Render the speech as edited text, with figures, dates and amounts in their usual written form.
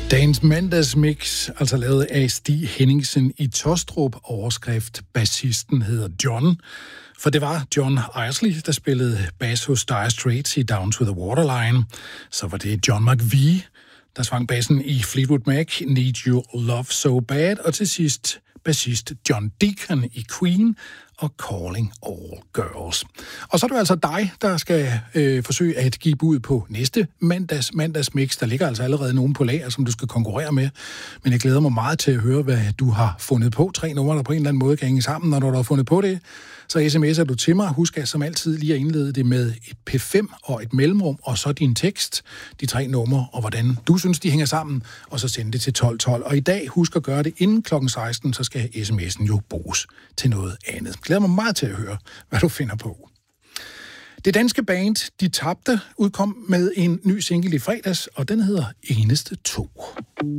Dagens mandagsmix, altså lavet af Stig Henningsen i Tostrup. Overskrift: bassisten hedder John. For det var John Isley, der spillede bass hos Dire Straits i Down to the Waterline. Så var det John McVie, der svang bassen i Fleetwood Mac, Need Your Love So Bad. Og til sidst bassist John Deacon i Queen og Calling All Girls. Og så er det altså dig, der skal forsøge at give bud på næste mandagsmix. Der ligger altså allerede nogen på lager, som du skal konkurrere med. Men jeg glæder mig meget til at høre, hvad du har fundet på. 3 numre, der på en eller anden måde kan hænge sammen, når du har fundet på det. Så sms'er du til mig. Husk at som altid lige at indlede det med et P5 og et mellemrum, og så din tekst, de 3 numre, og hvordan du synes, de hænger sammen, og så send det til 1212. Og i dag, husk at gøre det inden kl. 16, så skal sms'en jo bruges til noget andet. Jeg glæder mig meget til at høre, hvad du finder på. Det danske band De Tabte udkom med en ny single i fredags, og den hedder Eneste 2.